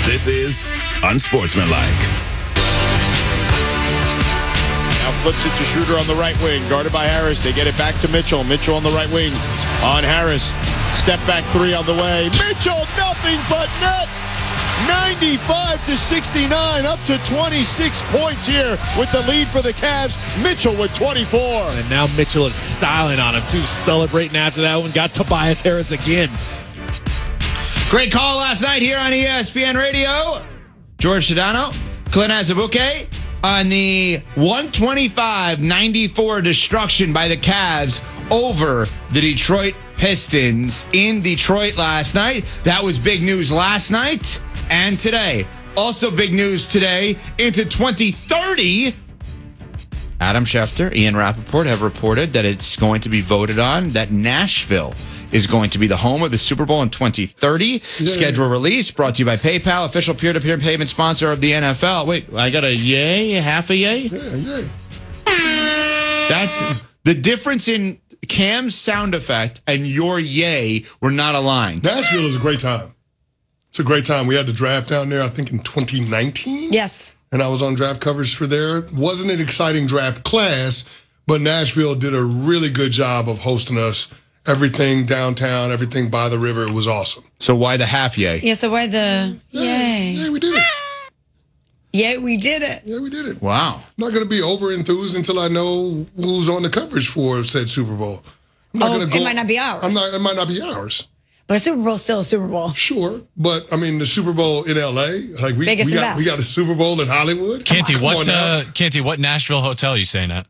This is Unsportsmanlike. Now flips it to Schroeder on the right wing, guarded by Harris. They get it back to Mitchell. Mitchell on the right wing on Harris. Step back three on the way. Mitchell, nothing but net. 95-69, up to 26 points here with the lead for the Cavs. Mitchell with 24. And now Mitchell is styling on him, too, celebrating after that one. Got Tobias Harris again. Great call last night here on ESPN Radio. George Sedano, Clint Azubuike on the 125-94 destruction by the Cavs over the Detroit Pistons in Detroit last night. That was big news last night and today. Also big news today into 2030. Adam Schefter, Ian Rappaport have reported that it's going to be voted on that Nashville is going to be the home of the Super Bowl in 2030. Schedule release brought to you by PayPal, official peer-to-peer payment sponsor of the NFL. Wait, I got a yay, half a yay? Yeah. That's the difference in Cam's sound effect and your yay were not aligned. Nashville is a great time. It's a great time. We had the draft down there, I think, in 2019. Yes. And I was on draft coverage for there. Wasn't an exciting draft class, but Nashville did a really good job of hosting us. Everything downtown, everything by the river. It was awesome. So why the half yay? Yeah, so why the yay? Yeah, we did it. Yeah, we did it. Yeah, we did it. Wow. I'm not going to be over-enthused until I know who's on the coverage for said Super Bowl. I'm not gonna go, it might not be ours. It might not be ours. But a Super Bowl is still a Super Bowl. Sure, but I mean the Super Bowl in LA, like we got a Super Bowl in Hollywood. Canty, what Nashville hotel are you staying at?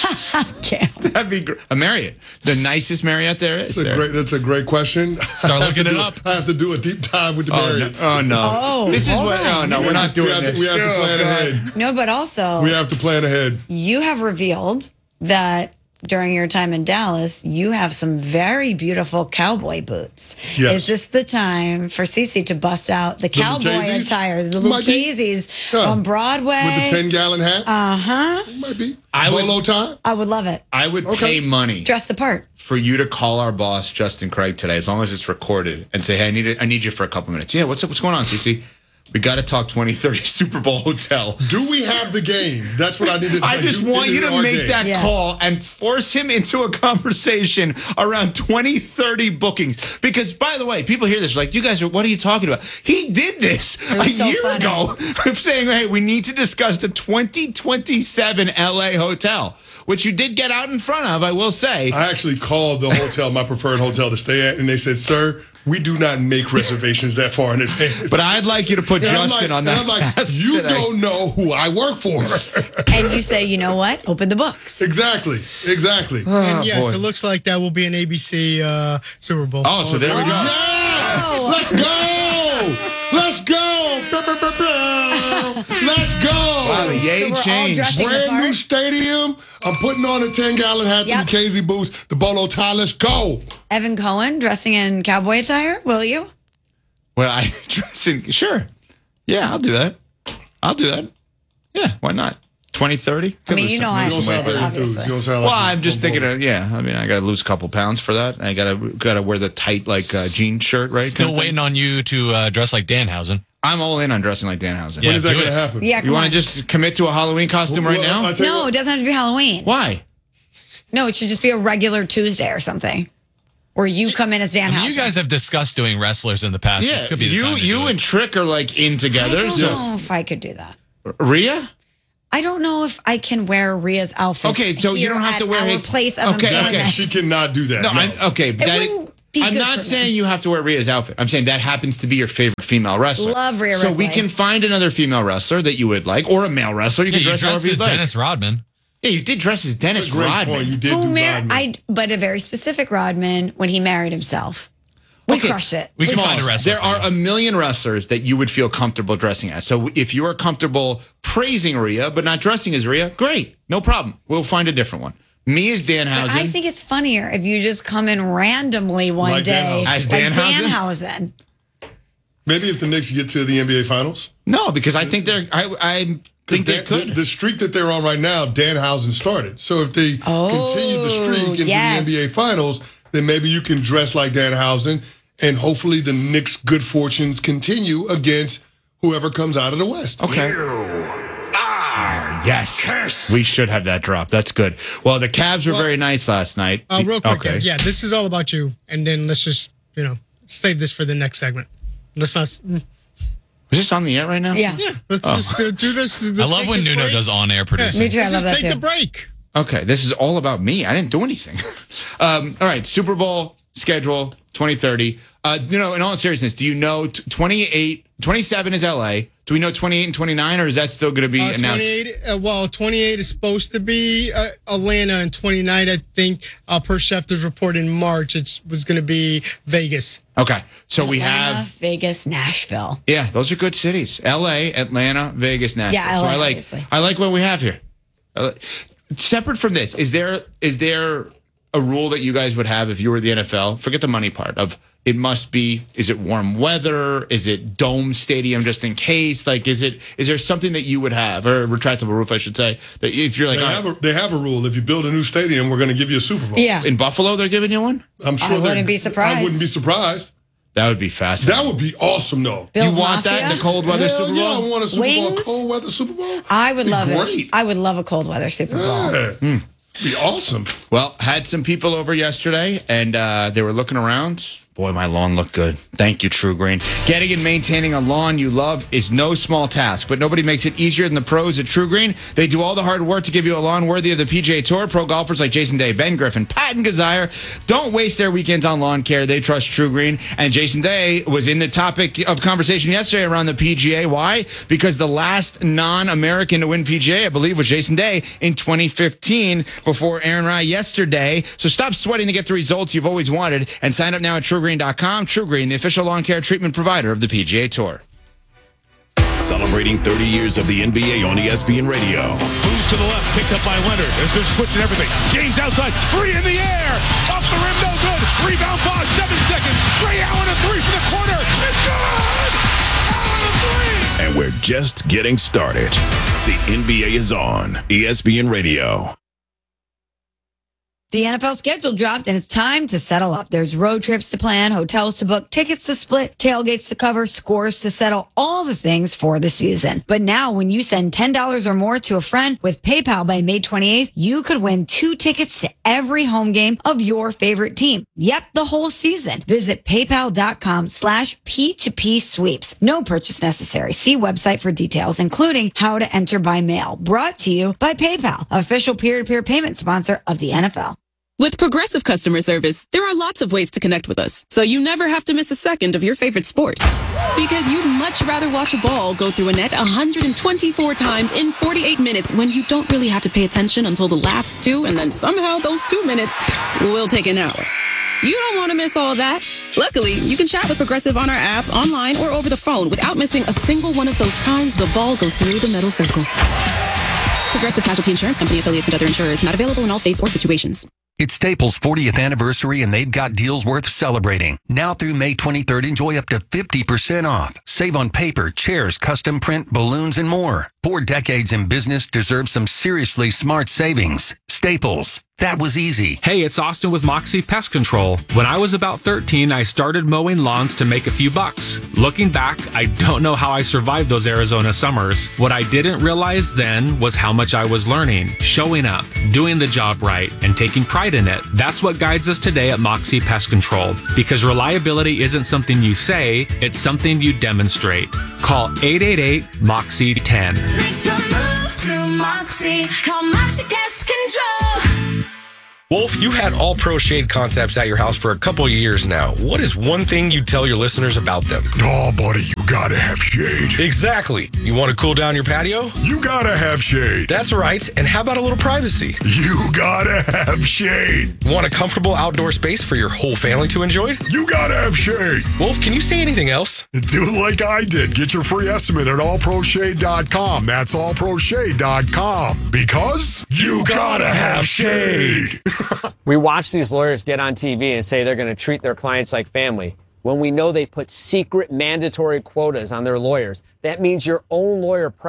That'd be great. A Marriott, the nicest Marriott there is. That's a great question. Start looking it up. I have to do a deep dive with the Marriotts. Oh no! This is what? Oh no, we're not doing this. We have to plan ahead. No, but also we have to plan ahead. You have revealed that during your time in Dallas, you have some very beautiful cowboy boots. Yes. Is this the time for Cece to bust out the cowboy attire, the Lucchese's on Broadway? With the 10-gallon hat? Uh-huh. Might be. Bolo tie? I would love it. I would pay money. Dress the part. For you to call our boss, Justin Craig, today, as long as it's recorded, and say, hey, I need you for a couple minutes. Yeah, what's going on, Cece? We got to talk 2030 Super Bowl hotel. Do we have the game? That's what I need to I just want you to make that call and force him into a conversation around 2030 bookings. Because, by the way, people hear this like, you guys what are you talking about? He did this a year ago of saying, hey, we need to discuss the 2027 LA hotel, which you did get out in front of, I will say. I actually called the hotel, my preferred hotel to stay at, and they said, sir, we do not make reservations that far in advance. But I'd like you to put Justin on that task you today. Don't know who I work for. And you say, you know what? Open the books. Exactly. And yes, it looks like that will be an ABC Super Bowl. Oh, so there we go. Yeah! Let's go! Let's go! Let's go! Wow, the yay changed. Brand new stadium. I'm putting on a 10-gallon hat, the Lucchese boots, the bolo tie. Let's go! Evan Cohen dressing in cowboy attire, will you? Well, I dress in, sure. Yeah, I'll do that. Yeah, why not? 2030? I mean, you know I should do it, obviously. Well, I'm just thinking I got to lose a couple pounds for that. I got to wear the tight, jean shirt, right? Still waiting on you to dress like Danhausen. I'm all in on dressing like Danhausen. When is that going to happen? Yeah, you want to just commit to a Halloween costume right now? No, it doesn't have to be Halloween. Why? No, it should just be a regular Tuesday or something. Where you come in as Danhausen. You guys have discussed doing wrestlers in the past. Yeah, this could be the time to you do it. and Trick are in together. I don't know if I could do that. Rhea? I don't know if I can wear Rhea's outfit. Okay, so you don't have to wear a place of okay. She cannot do that. No, No. I'm not saying you have to wear Rhea's outfit. I'm saying that happens to be your favorite female wrestler. Love Rhea So Ripley. we can find another female wrestler that you would like, or a male wrestler. You can dress however as you'd like. Dennis Rodman. Yeah, you did dress as Dennis Rodman. Point. You did do Rodman. But a very specific Rodman when he married himself. We crushed it. We can find a wrestler. There are a million wrestlers that you would feel comfortable dressing as. So if you are comfortable praising Rhea, but not dressing as Rhea, great. No problem. We'll find a different one. Me as Danhausen. But I think it's funnier if you just come in randomly one day. As Danhausen? Maybe if the Knicks get to the NBA Finals? No, because I think I think they could. The streak that they're on right now, Danhausen started. So if they continue the streak into the NBA Finals, then maybe you can dress like Danhausen, and hopefully the Knicks' good fortunes continue against whoever comes out of the West. Okay. Yes. We should have that drop. That's good. Well, the Cavs were very nice last night. Real quick, Okay. yeah, this is all about you. And then let's just, save this for the next segment. Let's not. Is this on the air right now? Yeah. Yeah, let's just do this. I love when Nuno does on-air producing. Me too. I Let's love just that take too. the break. Okay, this is all about me. I didn't do anything. All right, Super Bowl schedule 2030. In all seriousness, do you know 27 is LA? Do we know 28 and 29, or is that still going to be announced? 28 is supposed to be Atlanta, and 29, I think, per Schefter's report in March, it was going to be Vegas. Okay, so we Atlanta, have Vegas, Nashville. Yeah, those are good cities. LA, Atlanta, Vegas, Nashville. Yeah, so LA, I like what we have here. Separate from this, is there a rule that you guys would have if you were the NFL? Forget the money part of it must be, is it warm weather? Is it dome stadium just in case? Like, is there something that you would have, or a retractable roof, I should say, that if you're like, they have a rule. If you build a new stadium, we're going to give you a Super Bowl. Yeah. in Buffalo, they're giving you one? I'm sure I wouldn't be surprised. I wouldn't be surprised. That would be fascinating. That would be awesome, though. Bill's You want that in Mafia? the cold weather Hell Super Bowl? yeah, I want a Super Bowl, Wings? cold weather Super Bowl. I would love great. it. I would love a cold weather Super Bowl. Yeah. Be awesome. Well, had some people over yesterday, and they were looking around. Boy, my lawn looked good. Thank you, True Green. Getting and maintaining a lawn you love is no small task, but nobody makes it easier than the pros at True Green. They do all the hard work to give you a lawn worthy of the PGA Tour. Pro golfers like Jason Day, Ben Griffin, Patton Kazire don't waste their weekends on lawn care. They trust True Green. And Jason Day was in the topic of conversation yesterday around the PGA. Why? Because the last non-American to win PGA, I believe, was Jason Day in 2015 before Aaron Rai yesterday. So stop sweating to get the results you've always wanted and sign up now at TrueGreen.com. True Green, the official lawn care treatment provider of the PGA Tour. Celebrating 30 years of the NBA on ESPN Radio. Moves to the left, picked up by Leonard as they're switching everything. James outside, three in the air. Off the rim, no good. Rebound, Bosh, 7 seconds. Ray Allen, a three from the corner. It's good! Allen, a three! And we're just getting started. The NBA is on ESPN Radio. The NFL schedule dropped and it's time to settle up. There's road trips to plan, hotels to book, tickets to split, tailgates to cover, scores to settle, all the things for the season. But now when you send $10 or more to a friend with PayPal by May 28th, you could win 2 tickets to every home game of your favorite team. Yep, the whole season. Visit paypal.com/P2P sweeps. No purchase necessary. See website for details, including how to enter by mail. Brought to you by PayPal, official peer-to-peer payment sponsor of the NFL. With Progressive customer service, there are lots of ways to connect with us, so you never have to miss a second of your favorite sport. Because you'd much rather watch a ball go through a net 124 times in 48 minutes when you don't really have to pay attention until the last 2, and then somehow those 2 minutes will take an hour. You don't want to miss all that. Luckily, you can chat with Progressive on our app, online, or over the phone without missing a single one of those times the ball goes through the metal circle. Progressive Casualty Insurance Company, affiliates, and other insurers. Not available in all states or situations. It's Staples' 40th anniversary, and they've got deals worth celebrating. Now through May 23rd, enjoy up to 50% off. Save on paper, chairs, custom print, balloons, and more. 4 decades in business deserve some seriously smart savings. Staples. That was easy. Hey, it's Austin with Moxie Pest Control. When I was about 13, I started mowing lawns to make a few bucks. Looking back, I don't know how I survived those Arizona summers. What I didn't realize then was how much I was learning, showing up, doing the job right, and taking pride in it. That's what guides us today at Moxie Pest Control. Because reliability isn't something you say, it's something you demonstrate. Call 888-MOXIE-10. Make the move to Moxie. Call Moxie Pest Control. Wolf, you've had All Pro Shade Concepts at your house for a couple of years now. What is one thing you tell your listeners about them? Oh, buddy, you gotta have shade. Exactly. You want to cool down your patio? You gotta have shade. That's right. And how about a little privacy? You gotta have shade. Want a comfortable outdoor space for your whole family to enjoy? You gotta have shade. Wolf, can you say anything else? Do like I did. Get your free estimate at allproshade.com. That's allproshade.com. Because you gotta have shade. We watch these lawyers get on TV and say they're going to treat their clients like family when we know they put secret mandatory quotas on their lawyers. That means your own lawyer